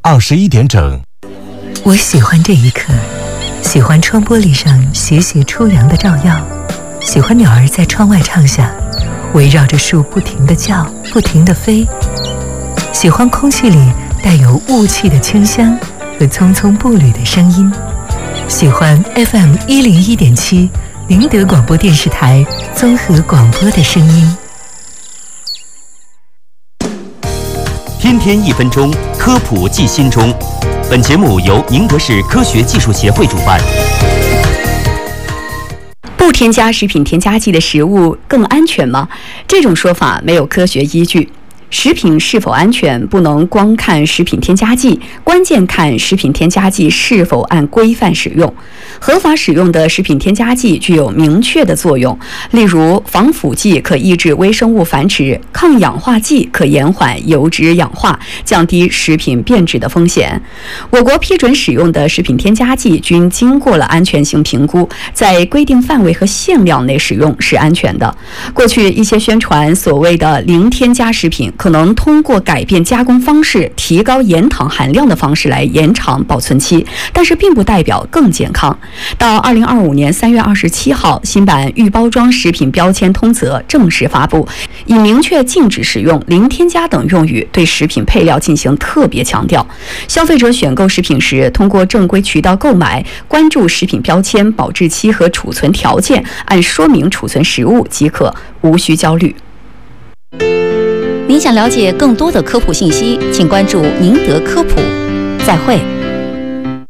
21点整。 我喜欢这一刻，喜欢窗玻璃上斜斜初阳的照耀，喜欢鸟儿在窗外唱响，围绕着树不停地叫，不停地飞，喜欢空气里带有雾气的清香和匆匆步履的声音，喜欢 FM 101.7宁德广播电视台综合广播的声音。 天天1分钟，科普记心中。本节目由宁德市科学技术协会主办。 不添加食品添加剂的食物更安全吗？这种说法没有科学依据。食品是否安全，不能光看食品添加剂，关键看食品添加剂是否按规范使用。合法使用的食品添加剂具有明确的作用，例如防腐剂可抑制微生物繁殖，抗氧化剂可延缓油脂氧化，降低食品变质的风险。我国批准使用的食品添加剂均经过了安全性评估，在规定范围和限量内使用是安全的。过去一些宣传所谓的零添加食品，可能通过改变加工方式、提高盐糖含量的方式来延长保存期，但是并不代表更健康。到2025年3月27号，新版预包装食品标签通则正式发布，以明确禁止使用零添加等用语对食品配料进行特别强调。消费者选购食品时，通过正规渠道购买，关注食品标签、保质期和储存条件，按说明储存食物即可，无需焦虑。 您想了解更多的科普信息，请关注宁德科普。再会。